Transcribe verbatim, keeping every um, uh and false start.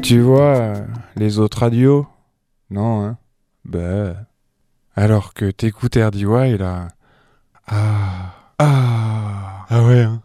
Tu vois, euh, les autres radios? Non, hein? Bah. Alors que t'écoutes R D Y, là. Ah. Ah. Ah ouais, hein?